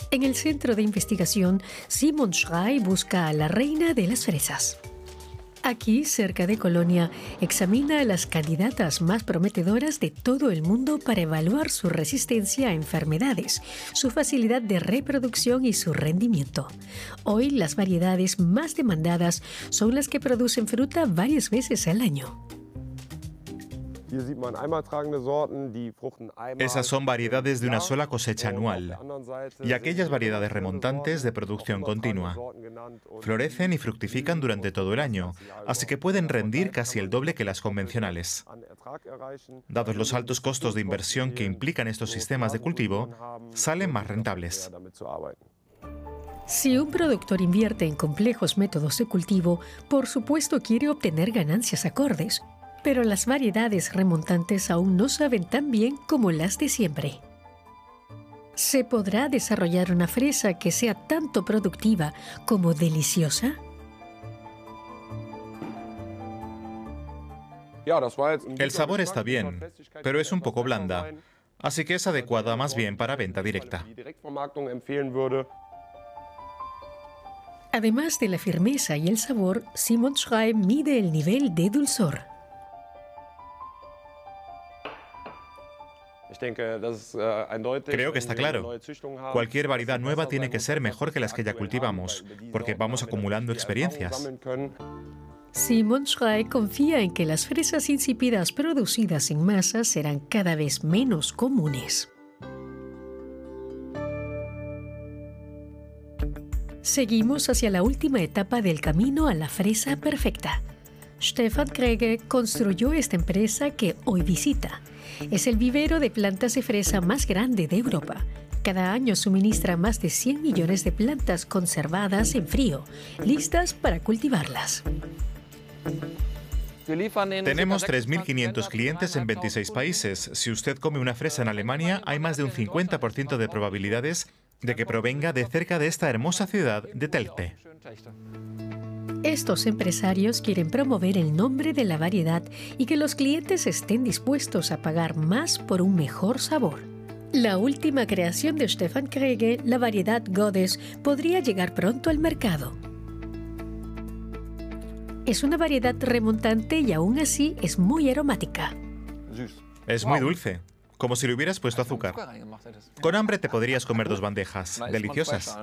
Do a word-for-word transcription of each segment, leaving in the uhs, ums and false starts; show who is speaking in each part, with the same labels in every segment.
Speaker 1: En el centro de investigación, Simon Schrey busca a la reina de las fresas. Aquí, cerca de Colonia, examina a las candidatas más prometedoras de todo el mundo para evaluar su resistencia a enfermedades, su facilidad de reproducción y su rendimiento. Hoy, las variedades más demandadas son las que producen fruta varias veces al año.
Speaker 2: Esas son variedades de una sola cosecha anual y aquellas variedades remontantes de producción continua. Florecen y fructifican durante todo el año, así que pueden rendir casi el doble que las convencionales. Dados los altos costos de inversión que implican estos sistemas de cultivo, salen más rentables.
Speaker 1: Si un productor invierte en complejos métodos de cultivo, por supuesto quiere obtener ganancias acordes. Pero las variedades remontantes aún no saben tan bien como las de siempre. ¿Se podrá desarrollar una fresa que sea tanto productiva como deliciosa?
Speaker 2: El sabor está bien, pero es un poco blanda, así que es adecuada más bien para venta directa.
Speaker 1: Además de la firmeza y el sabor, Simon Schrey mide el nivel de dulzor.
Speaker 2: Creo que está claro. Cualquier variedad nueva tiene que ser mejor que las que ya cultivamos, porque vamos acumulando experiencias.
Speaker 1: Simon Schrey confía en que las fresas insípidas producidas en masa serán cada vez menos comunes. Seguimos hacia la última etapa del camino a la fresa perfecta. Stefan Krege construyó esta empresa que hoy visita. Es el vivero de plantas de fresa más grande de Europa. Cada año suministra más de cien millones de plantas conservadas en frío, listas para cultivarlas.
Speaker 2: Tenemos tres mil quinientos clientes en veintiséis países. Si usted come una fresa en Alemania, hay más de un cincuenta por ciento de probabilidades de que provenga de cerca de esta hermosa ciudad de Telgte.
Speaker 1: Estos empresarios quieren promover el nombre de la variedad y que los clientes estén dispuestos a pagar más por un mejor sabor. La última creación de Stefan Krege, la variedad Goddess, podría llegar pronto al mercado. Es una variedad remontante y aún así es muy aromática.
Speaker 2: Es muy dulce, como si le hubieras puesto azúcar. Con hambre te podrías comer dos bandejas, deliciosas.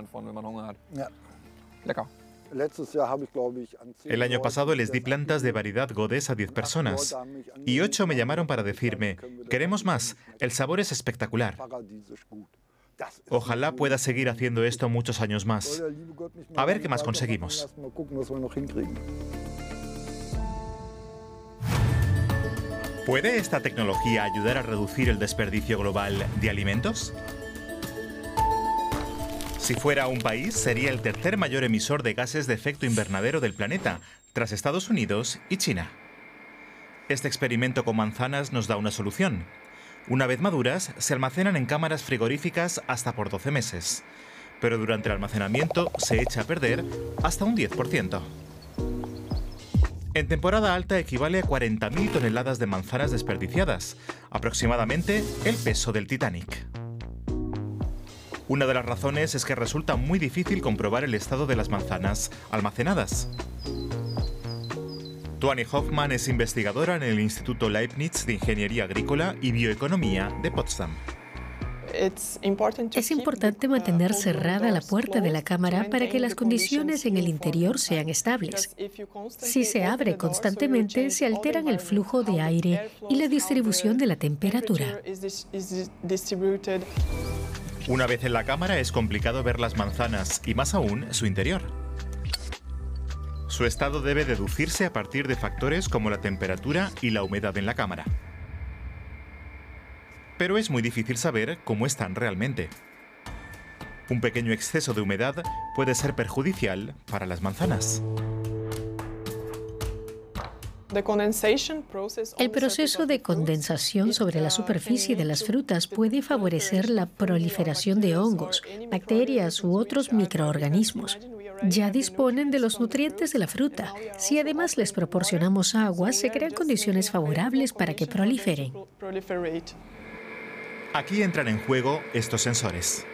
Speaker 2: El año pasado les di plantas de variedad Goddess a diez personas y ocho me llamaron para decirme, queremos más, el sabor es espectacular. Ojalá pueda seguir haciendo esto muchos años más. A ver qué más conseguimos. ¿Puede esta tecnología ayudar a reducir el desperdicio global de alimentos? Si fuera un país, sería el tercer mayor emisor de gases de efecto invernadero del planeta, tras Estados Unidos y China. Este experimento con manzanas nos da una solución. Una vez maduras, se almacenan en cámaras frigoríficas hasta por doce meses, pero durante el almacenamiento se echa a perder hasta un diez por ciento. En temporada alta equivale a cuarenta mil toneladas de manzanas desperdiciadas, aproximadamente el peso del Titanic. Una de las razones es que resulta muy difícil comprobar el estado de las manzanas almacenadas. Tuani Hoffmann es investigadora en el Instituto Leibniz de Ingeniería Agrícola y Bioeconomía de Potsdam.
Speaker 1: Es importante mantener cerrada la puerta de la cámara para que las condiciones en el interior sean estables. Si se abre constantemente, se alteran el flujo de aire y la distribución de la temperatura.
Speaker 2: Una vez en la cámara es complicado ver las manzanas y más aún su interior. Su estado debe deducirse a partir de factores como la temperatura y la humedad en la cámara. Pero es muy difícil saber cómo están realmente. Un pequeño exceso de humedad puede ser perjudicial para las manzanas.
Speaker 1: El proceso de condensación sobre la superficie de las frutas puede favorecer la proliferación de hongos, bacterias u otros microorganismos. Ya disponen de los nutrientes de la fruta. Si además les proporcionamos agua, se crean condiciones favorables para que proliferen.
Speaker 2: Aquí entran en juego estos sensores.